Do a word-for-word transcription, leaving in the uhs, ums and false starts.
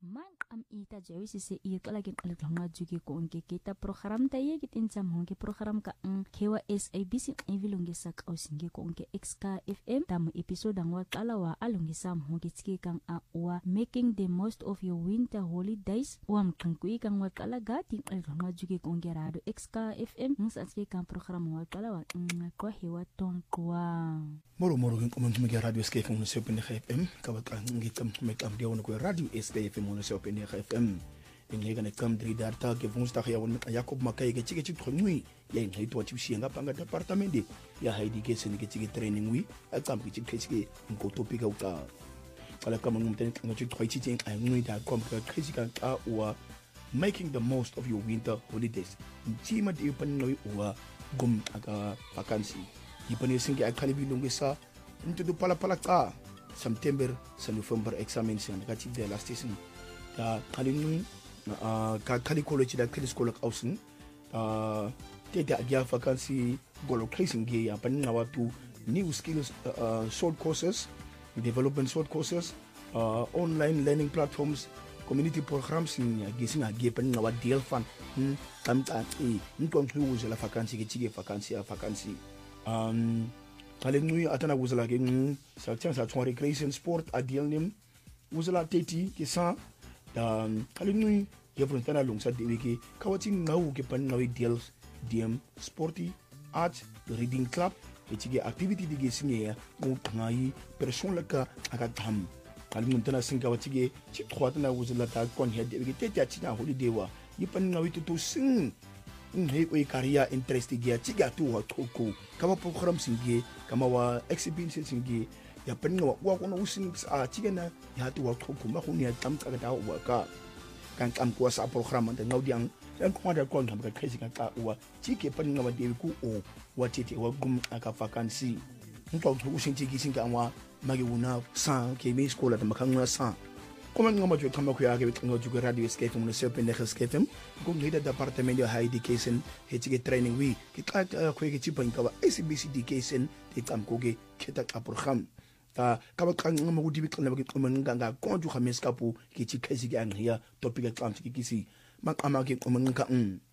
Mang am ita jawi sisi ito lagi kalit hanga jugi ko unke kita program tayo kitin sa mga program ka ang kewa S A B C ivilungi sa kausingi ko unke X K F M tamu episode ang wakalawa alungi sa mga kitski kang awa making the most of your winter holidays wam kangkui kang wakalaga ting kalit hanga jugi ko unke radio X K F M ng sa kang program wakalawa ng ko hewa tong kwa moro moro kung kumunti radio S K F M sa X K F M kawat ang ngikam mekam dia ko radio S K F M mona sa X K F M ingega ne kam dri darta ke vunsta ya won Jacob Makai ke chike chike nui ya in haitu wati usianga panga department ya haidi ke sene ke chike training wi akam ke chike chike ko topika uta kala kam ngum ten ngam chike chike chike ai nui da kom ke chike ka wa making the most of your winter holidays chima de pan noi wa gum aga vakansi ipani singi akali bilungisa into do pala pala ka September sa November examen sing ka chike de last season ta kalinu Uh, ka kali college da kali school ka ausin uh, te da dia vacancy golo placing ge ya pan na watu new skills uh, uh, short courses development short courses uh, online learning platforms community programs in ya gesing age pan na wa deal fan hmm tam ta e nton huzo la vacancy ge chige vacancy a vacancy um kali nui atana wuzala ge sa chance sa recreation sport a deal nim wuzala teti ke sa dan kali nui ya frontana longsa de wiki kawati ngau ke pan nawi deals dm sporty art reading club etige activity dige singe mo ngai person laka aga tham kali muntana singa watige chi khwatna wuzula ta kon he de wiki tete china holiday wa yipan nawi to sing ngai oi career interest dige chiga tu wa toko kama program singe kama wa exhibition singe ya pan wa wa kono using a chigena ya tu wa toko ma khuni ya tam ka da wa ka kan kam ko sa program de ngaudiang dan ko da kon kam ka kaisi kan ka wa chike pan ngawa de ku o wa tete wa gum aka vacancy nto to using chiki singa wa magi una sa ke mi skola da makanga sa kuma ngama jo kama ku ya ke ngo ju radio escape mo se pen escape ko ngi da department ya education he chike training wi ke ka ko ke chipan ka wa S B C education te kam ko ke kheta ka program ta kaba kanga mo gudi bitla ba kuma nganga konju khames kapu ke chikaisi ga ngya topic ka tsamsi kisi makama ke kuma ngaka